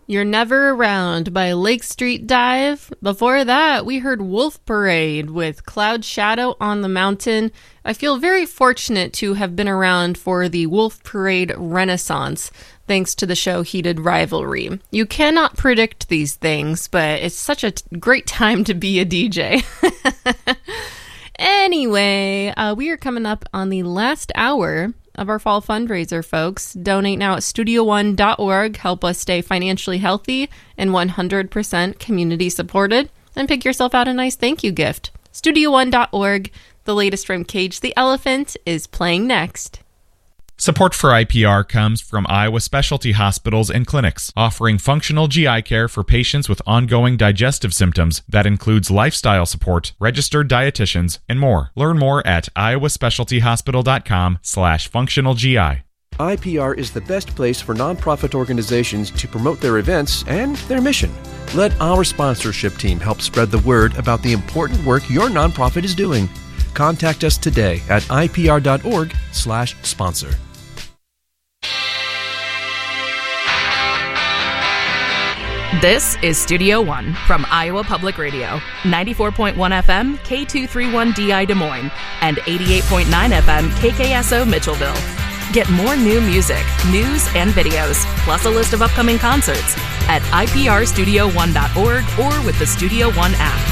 You're Never Around by Lake Street Dive. Before that, we heard Wolf Parade with Cloud Shadow on the Mountain. I feel very fortunate to have been around for the Wolf Parade Renaissance, thanks to the show Heated Rivalry. You cannot predict these things, but it's such a great time to be a DJ. Anyway, we are coming up on the last hour of our fall fundraiser, folks. Donate now at StudioOne.org. Help us stay financially healthy and 100% community supported. And pick yourself out a nice thank you gift. StudioOne.org. The latest from Cage the Elephant is playing next. Support for IPR comes from Iowa Specialty Hospitals and Clinics, offering functional GI care for patients with ongoing digestive symptoms that includes lifestyle support, registered dietitians, and more. Learn more at iowaspecialtyhospital.com/functionalgi. IPR is the best place for nonprofit organizations to promote their events and their mission. Let our sponsorship team help spread the word about the important work your nonprofit is doing. Contact us today at ipr.org/sponsor. This is Studio One from Iowa Public Radio, 94.1 FM K231DI Des Moines and 88.9 FM KKSO Mitchellville. Get more new music, news, and videos, plus a list of upcoming concerts at iprstudio1.org or with the Studio One app.